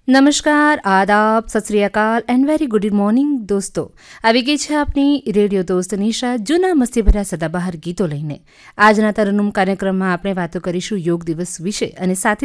નમસ્કાર, આદાબ, સત શ્રી અકાલ and very good morning દોસ્તો. આવી ગઈ છે આપની રેડિયો દોસ્ત નિશા જૂના મસ્તીભર્યા સદાબહાર ગીતો લઈને. આજના તરન્નુમ કાર્યક્રમમાં આપણે વાતો કરીશું યોગ દિવસ વિશે અને સાથે